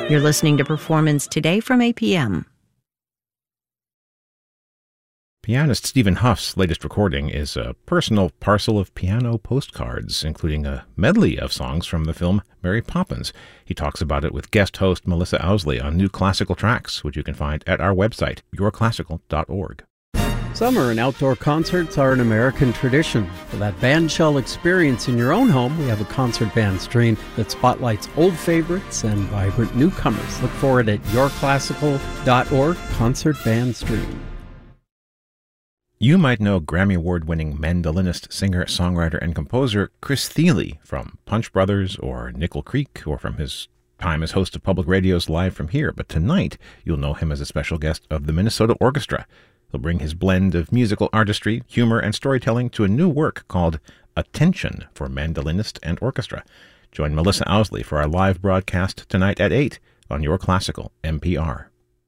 You're listening to Performance Today from APM. Pianist Stephen Huff's latest recording is a personal parcel of piano postcards, including a medley of songs from the film Mary Poppins. He talks about it with guest host Melissa Owsley on New Classical Tracks, which you can find at our website, yourclassical.org. Summer and outdoor concerts are an American tradition. For that bandshell experience in your own home, we have a concert band stream that spotlights old favorites and vibrant newcomers. Look for it at yourclassical.org, concert band stream. You might know Grammy Award-winning mandolinist, singer, songwriter, and composer Chris Thile from Punch Brothers or Nickel Creek, or from his time as host of public radio's Live from Here. But tonight, you'll know him as a special guest of the Minnesota Orchestra. He'll bring his blend of musical artistry, humor, and storytelling to a new work called Attention for Mandolinist and Orchestra. Join Melissa Owsley for our live broadcast tonight at 8 on Your Classical, NPR.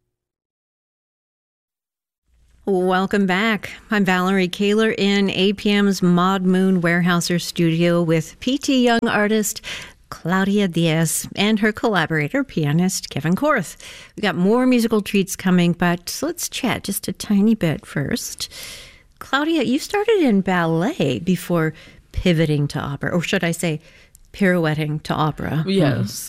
Welcome back. I'm Valerie Kaler in APM's Maud Moon Weyerhaeuser studio with PT Young artist Claudia Diaz and her collaborator, pianist Kevin Korth. We've got more musical treats coming, but let's chat just a tiny bit first. Claudia, you started in ballet before pivoting to opera, or should I say pirouetting to opera? Yes.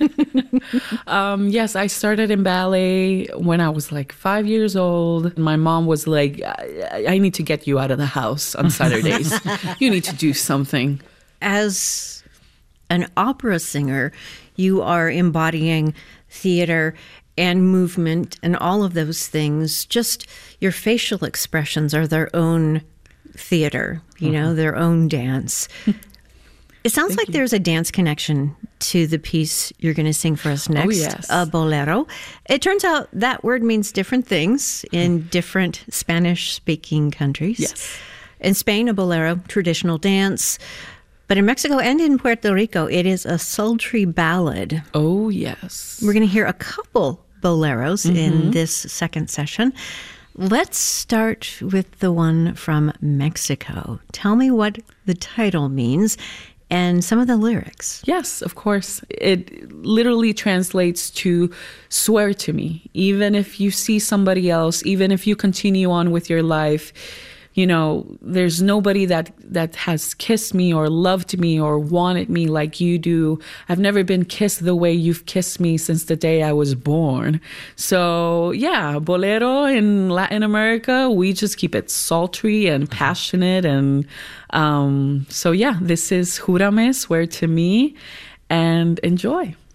Yes, I started in ballet when I was like 5 years old. My mom was like, I need to get you out of the house on Saturdays. You need to do something. As an opera singer, you are embodying theater and movement and all of those things. Just your facial expressions are their own theater, you know, their own dance. It sounds like there's a dance connection to the piece you're going to sing for us next, yes. A bolero. It turns out that word means different things in different Spanish-speaking countries. Yes. In Spain, a bolero, traditional dance. But in Mexico and in Puerto Rico, it is a sultry ballad. Oh, yes. We're going to hear a couple boleros in this second session. Let's start with the one from Mexico. Tell me what the title means and some of the lyrics. Yes, of course. It literally translates to swear to me. Even if you see somebody else, even if you continue on with your life, you know, there's nobody that has kissed me or loved me or wanted me like you do. I've never been kissed the way you've kissed me since the day I was born. So yeah, bolero in Latin America, we just keep it sultry and passionate. And so yeah, this is Júrame, Swear to Me, and enjoy.